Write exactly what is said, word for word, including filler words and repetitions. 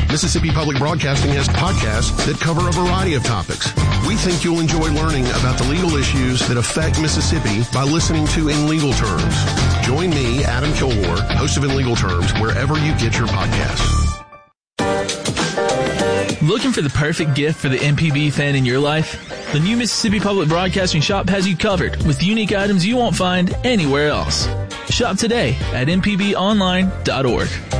Mississippi Public Broadcasting has podcasts that cover a variety of topics. We think you'll enjoy learning about the legal issues that affect Mississippi by listening to In Legal Terms. Join me, Adam Kilgore, host of In Legal Terms, wherever you get your podcasts. Looking for the perfect gift for the M P B fan in your life? The new Mississippi Public Broadcasting shop has you covered with unique items you won't find anywhere else. Shop today at m p b online dot org.